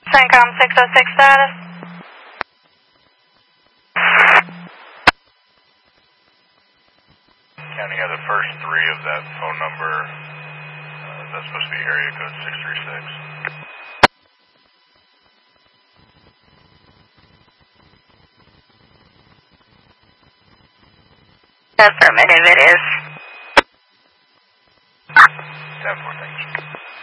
CENTCOM 606 status. Counting out the first three of that phone number, that's supposed to be area code 636. Affirmative, it is. 10-4, thank you.